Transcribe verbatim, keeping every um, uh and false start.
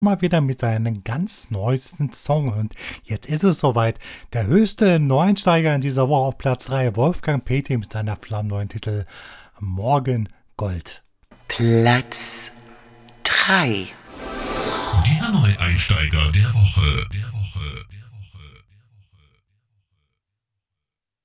mal wieder mit seinem ganz neuesten Song. Und jetzt ist es soweit. Der höchste Neueinsteiger in dieser Woche auf Platz drei, Wolfgang Petri mit seiner flammenneuen Titel Morgen Gold. Platz drei. Der Neueinsteiger der Woche. Der Woche.